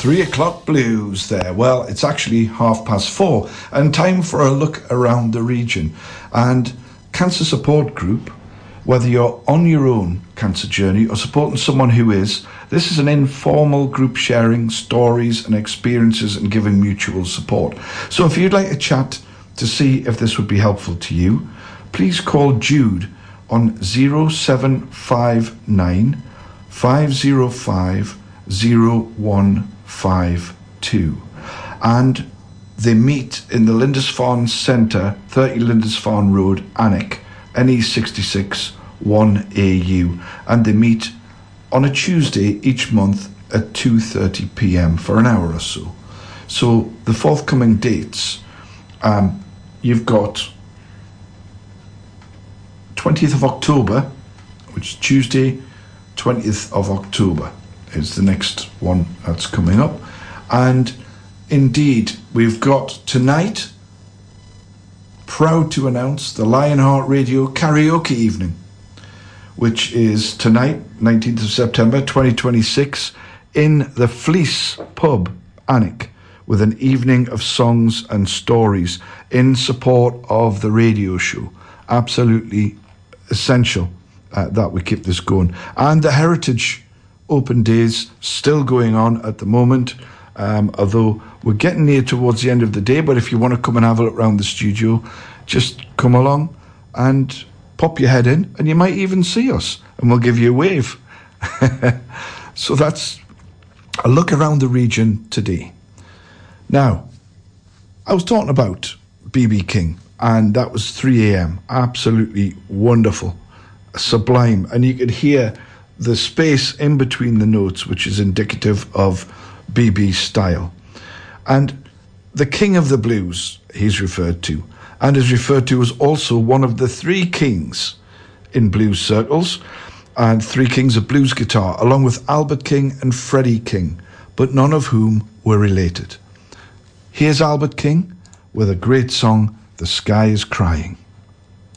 3 o'clock blues there. Well, it's actually 4:30 and time for a look around the region. And Cancer Support Group, whether you're on your own cancer journey or supporting someone who is, this is an informal group sharing stories and experiences and giving mutual support. So if you'd like to chat to see if this would be helpful to you, please call Jude on 0759 505 0152. And they meet in the Lindisfarne Centre, 30 Lindisfarne Road, Alnwick, NE66 1AU. And they meet on a Tuesday each month at 2:30 p.m. for an hour or so. So the forthcoming dates, you've got 20th of October, which is Tuesday, 20th of October is the next one that's coming up. And indeed, we've got tonight, proud to announce, the Lionheart Radio Karaoke Evening, which is tonight, 19th of September 2026, in the Fleece Pub, Alnwick, with an evening of songs and stories in support of the radio show. Absolutely essential that we keep this going. And the Heritage Open Days still going on at the moment, although we're getting near towards the end of the day. But if you want to come and have a look around the studio, just come along and pop your head in, and you might even see us, and we'll give you a wave. So that's a look around the region today. Now, I was talking about B.B. King, and that was 3 a.m. Absolutely wonderful, sublime, and you could hear the space in between the notes, which is indicative of B.B.'s style. And the King of the Blues, he's referred to, and is referred to as also one of the three kings in blues circles, and three kings of blues guitar, along with Albert King and Freddie King, but none of whom were related. Here's Albert King with a great song, The Sky is Crying.